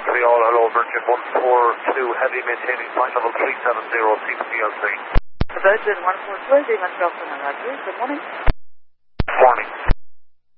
Montreal, hello, Virgin 142 Heavy, maintaining flight level 370, CPL3. Virgin 142 Heavy, Montreal, good morning.